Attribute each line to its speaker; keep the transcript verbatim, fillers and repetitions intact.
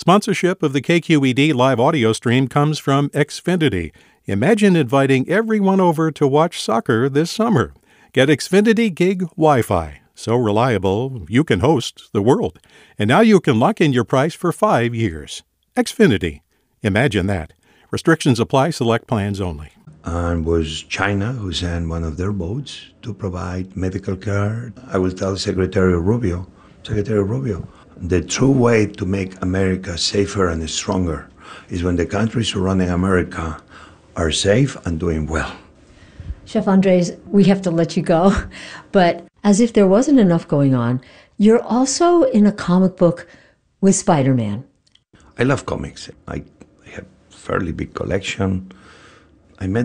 Speaker 1: Sponsorship of the K Q E D live audio stream comes from Xfinity. Imagine inviting everyone over to watch soccer this summer. Get Xfinity Gig Wi-Fi. So reliable, you can host the world. And now you can lock in your price for five years. Xfinity. Imagine that. Restrictions apply. Select plans only.
Speaker 2: And was China who sent one of their boats to provide medical care. I will tell Secretary Rubio, Secretary Rubio, the true way to make America safer and stronger is when the countries surrounding America are safe and doing well.
Speaker 3: Chef Andres, we have to let you go, but as if there wasn't enough going on, you're also in a comic book with Spider-Man.
Speaker 2: I love comics. I have a fairly big collection. I met